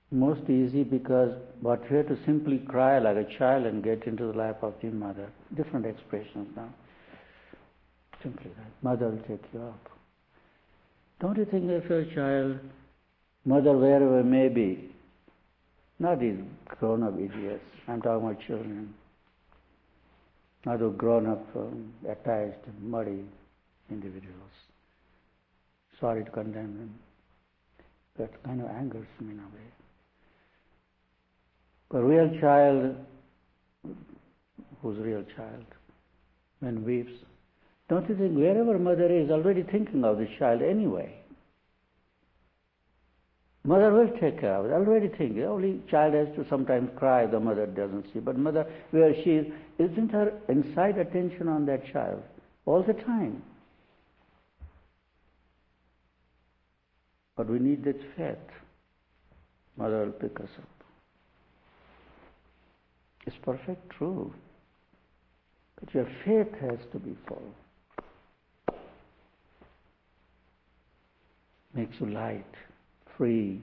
Most easy because but we have to simply cry like a child and get into the lap of the mother. Different expressions now. Simply that. Mother will take you up. Don't you think if you're a child, mother wherever may be, not these grown-up idiots, I'm talking about children, not those grown-up, attached, muddy individuals. Sorry to condemn them. That kind of angers me in a way. A real child, who's a real child, when weeps, don't you think wherever mother is already thinking of the child anyway? Mother will take care of it, already thinking. Only child has to sometimes cry, the mother doesn't see. But mother, where she is, isn't her inside attention on that child all the time? But we need that faith. Mother will pick us up. It's perfect true. But your faith has to be full. Makes you light, free,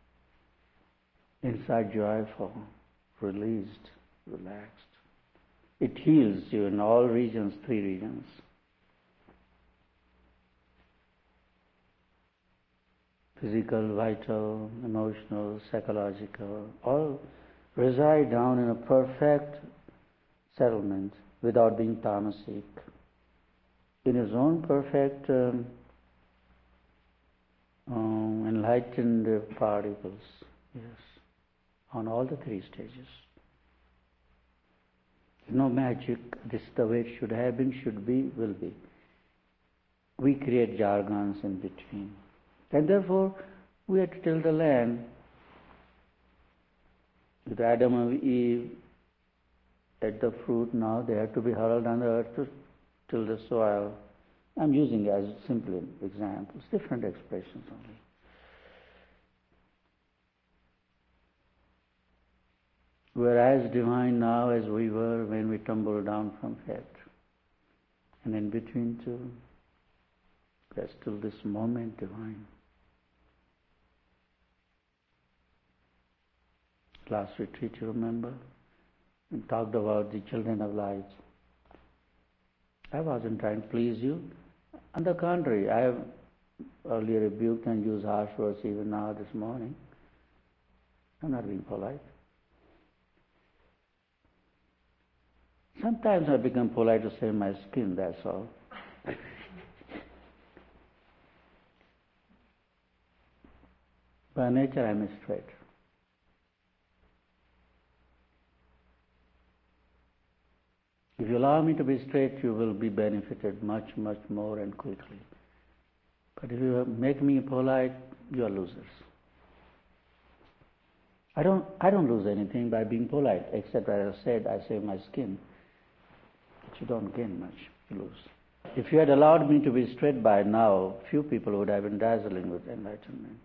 inside joyful, released, relaxed. It heals you in all regions, 3 regions. Physical, vital, emotional, psychological, all reside down in a perfect settlement without being tamasic. In his own perfect enlightened particles, yes, on all the 3 stages. No magic, this is the way it should have been, should be, will be. We create jargons in between. And therefore, we have to till the land. With Adam and Eve ate the fruit, now they have to be hurled on the earth to till the soil. I'm using as simple examples, different expressions only. We're as divine now as we were when we tumbled down from faith. And in between two, there's still this moment divine. Last retreat, you remember? We talked about the children of light. I wasn't trying to please you. On the contrary, I have earlier rebuked and used harsh words even now this morning. I'm not being polite. Sometimes I become polite to save my skin, that's all. By nature, I'm straight. If you allow me to be straight, you will be benefited much, much more and quickly. But if you make me polite, you are losers. I don't lose anything by being polite, except as I said, I save my skin. But you don't gain much, you lose. If you had allowed me to be straight by now, few people would have been dazzling with enlightenment.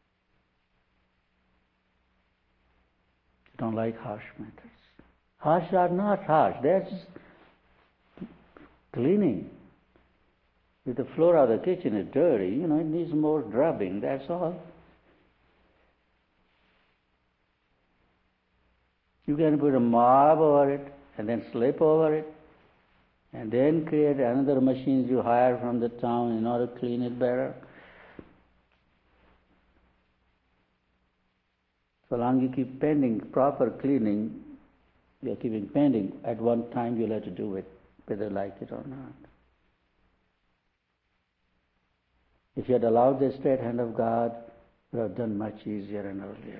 You don't like harsh matters. Harsh are not harsh, they're just cleaning. If the floor of the kitchen is dirty, it needs more drubbing, that's all. You can put a mop over it, and then slip over it, and then create another machines you hire from the town in order to clean it better. So long you keep pending proper cleaning, you're keeping pending. At one time you'll have to do it, whether you like it or not. If you had allowed the straight hand of God, you would have done much easier and earlier.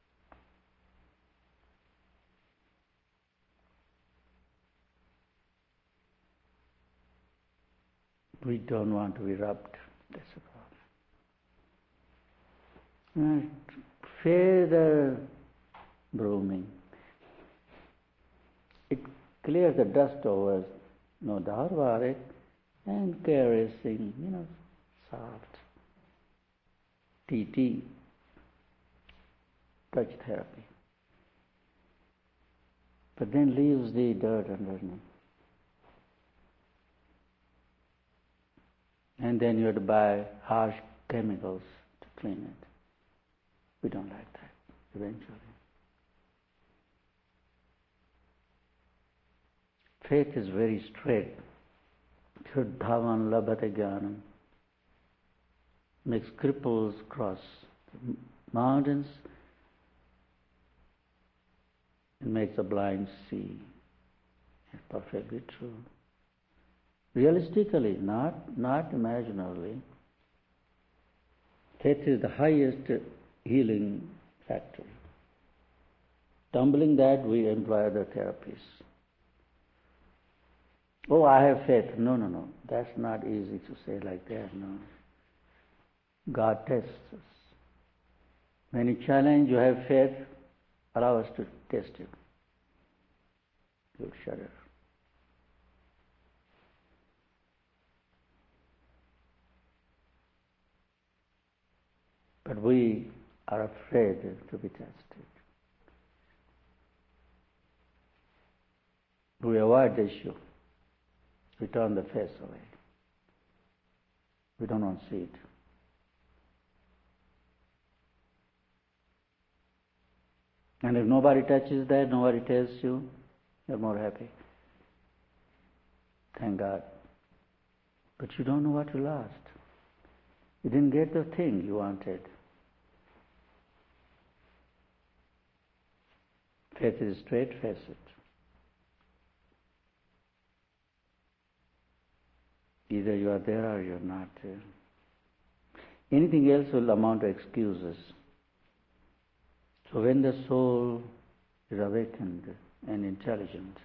We don't want to be rubbed. That's the problem. Feather brooming. It clears the dust over, no doubt about it, and caressing, soft. TT, touch therapy. But then leaves the dirt underneath. And then you have to buy harsh chemicals to clean it. We don't like that. eventually. Faith is very straight. Shuddhavan labhate jnanam. Makes cripples cross mountains and makes the blind see. It's perfectly true. Realistically, not imaginarily. Faith is the highest healing factor. Tumbling that, we employ other therapies. Oh, I have faith. No. That's not easy to say like that, no. God tests us. When you challenge, you have faith, allow us to test you. You'll shudder. But we are afraid to be tested. We avoid the issue. We turn the face away. We don't want to see it. And if nobody touches that, nobody tells you, you're more happy. Thank God. But you don't know what you lost. You didn't get the thing you wanted. Faith is straight, face it. Either you are there or you are not there. Anything else will amount to excuses. So when the soul is awakened and intelligent,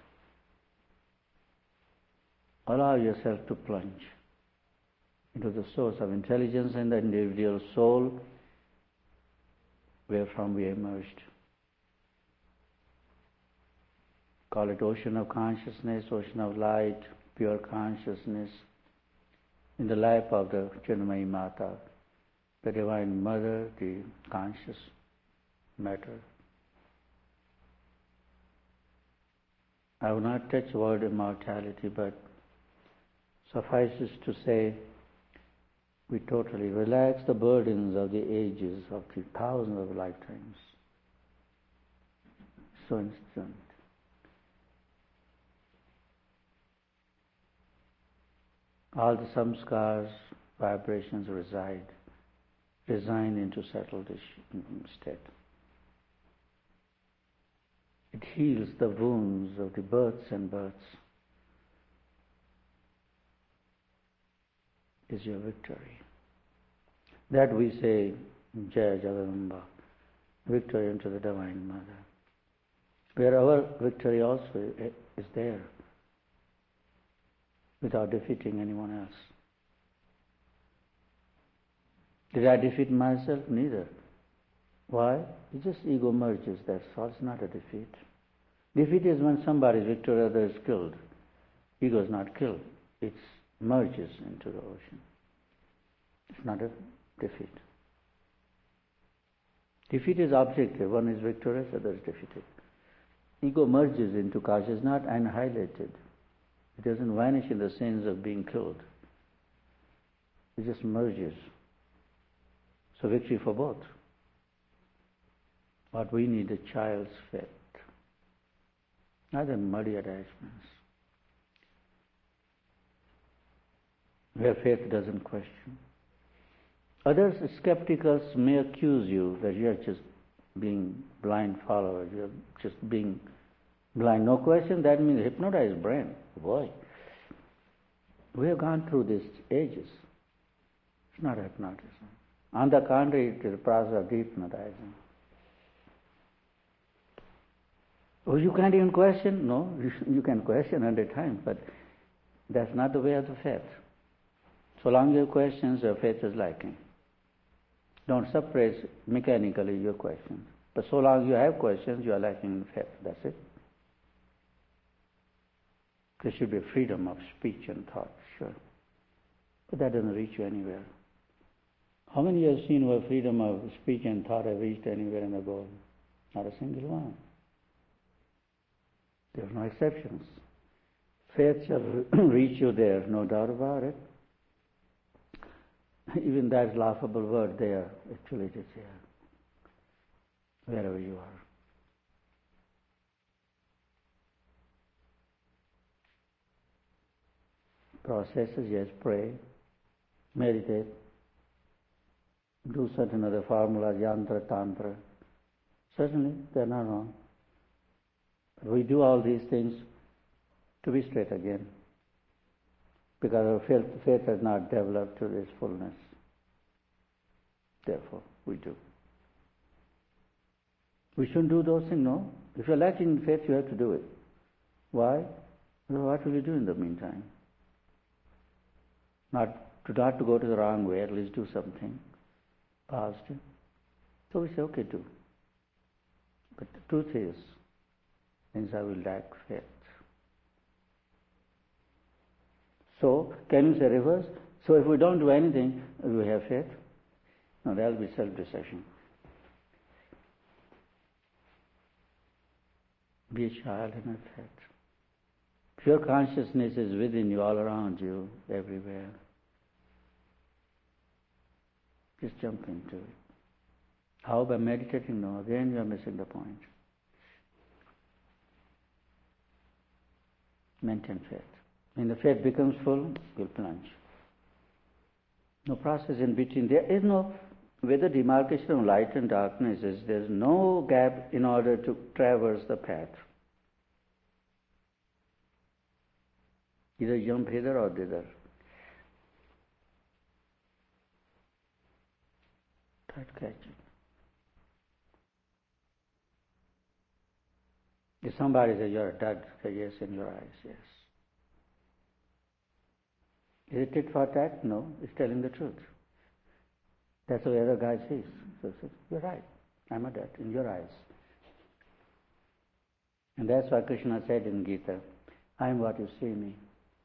allow yourself to plunge into the source of intelligence and the individual soul wherefrom we emerged. Call it ocean of consciousness, ocean of light, pure consciousness, in the lap of the Chinmayi Mata, the Divine Mother, the conscious matter. I will not touch the word immortality, but suffices to say we totally relax the burdens of the ages of the thousands of lifetimes. So instant. All the samskars, vibrations resign into settled state. It heals the wounds of the births and births. Is your victory. That we say, Jaya Jagadamba, victory unto the Divine Mother. Where our victory also is there, without defeating anyone else. Did I defeat myself? Neither. Why? It's just ego merges, that's all. It's not a defeat. Defeat is when somebody is victorious, other is killed. Ego is not killed. It merges into the ocean. It's not a defeat. Defeat is objective. One is victorious, other is defeated. Ego merges into consciousness, not annihilated. It doesn't vanish in the sense of being killed. It just merges. So victory for both. But we need a child's faith, not the muddy attachments. Where faith doesn't question. Others, skepticals, may accuse you that you are just being blind followers, you are just being blind. No question, that means hypnotized brain. Boy, we have gone through these ages. It's not hypnotism. On the contrary, it is a process of dehypnotizing. Oh, you can't even question? No, you can question 100 times, but that's not the way of the faith. So long you have questions, your faith is lacking. Don't suppress mechanically your questions. But so long you have questions, you are lacking in faith. That's it. There should be freedom of speech and thought, sure. But that doesn't reach you anywhere. How many you have seen where freedom of speech and thought have reached anywhere in the world? Not a single one. There are no exceptions. Faith shall reach you there, no doubt about it. Even that laughable word there, actually it is here. wherever you are. Processes, yes, pray, meditate, do certain other formulas, yantra, tantra. Certainly, they're not wrong. We do all these things to be straight again, because our faith has not developed to its fullness. Therefore, we do. We shouldn't do those things, no. If you're lacking in faith, you have to do it. Why? Well, what will you do in the meantime? Not to go to the wrong way, at least do something positive. So we say, okay, do. But the truth is, means I will lack faith. So, can you say reverse? So if we don't do anything, do we have faith? No, that will be self-deception. Be a child in a faith. Pure consciousness is within you, all around you, everywhere. Just jump into it. How? By meditating? No, again you are missing the point. Maintain faith. When the faith becomes full, you'll plunge. No process in between. There is no, where the demarcation of light and darkness is, there's no gap in order to traverse the path. Either jump hither or thither. Try to catch it. If somebody says you're a dud, say yes in your eyes, yes. Is it tit for tat? No, it's telling the truth. That's the way the other guy sees. So says, you're right, I'm a dud in your eyes. And that's why Krishna said in Gita, I am what you see me.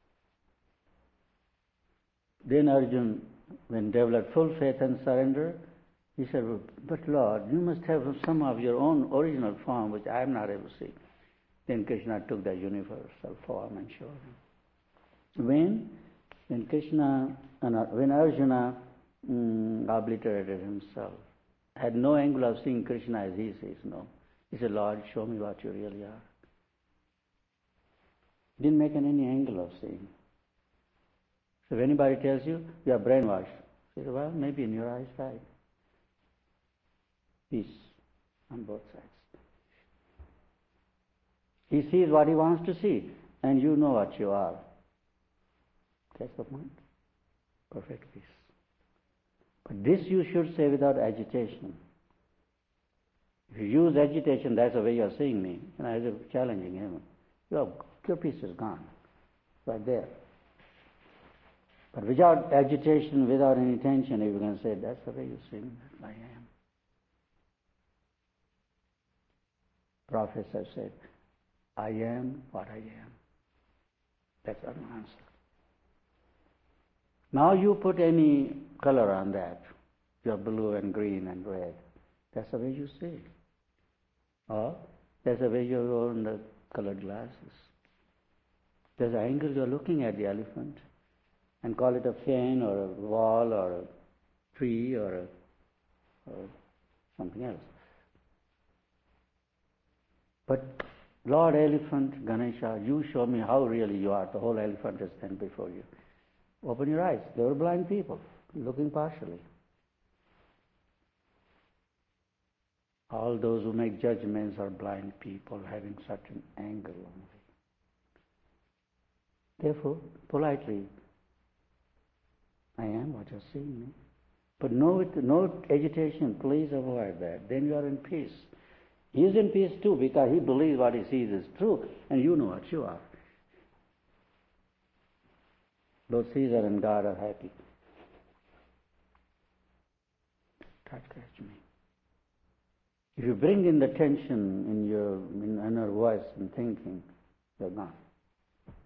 Then Arjuna, when developed full faith and surrender, he said, well, but Lord, you must have some of your own original form, which I am not able to see. Then Krishna took the universal form and showed him. When Arjuna obliterated himself, had no angle of seeing Krishna as he sees, no. He said, Lord, show me what you really are. Didn't make any angle of seeing. So if anybody tells you, you are brainwashed, you say, well, maybe in your eyes, right. Peace on both sides. He sees what he wants to see, and you know what you are. That's the point. Perfect peace. But this you should say without agitation. If you use agitation, that's the way you're seeing me, and I was challenging him. Your peace is gone. Right there. But without agitation, without any tension, if you can say, that's the way you see me, I am. Prophets have said, I am what I am. That's our answer. Now you put any color on that, your blue and green and red. That's the way you see it. Or that's the way you own the colored glasses. There's an angle you're looking at the elephant, and call it a fan or a wall or a tree or something else. But Lord Elephant, Ganesha, you show me how really you are. The whole elephant is then before you. Open your eyes. They were blind people, looking partially. All those who make judgments are blind people having such an angle only. Therefore, politely, I am what you're seeing me. But no agitation, please avoid that. Then you are in peace. He is in peace too, because he believes what he sees is true, and you know what you are. Both Caesar and God are happy. Touch me. If you bring in the tension in your inner voice and thinking, you're gone.